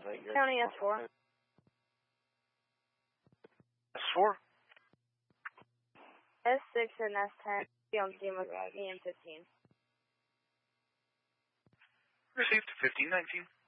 County S4. S4? S6 and S10. Be on scene with EM15. Received 1519.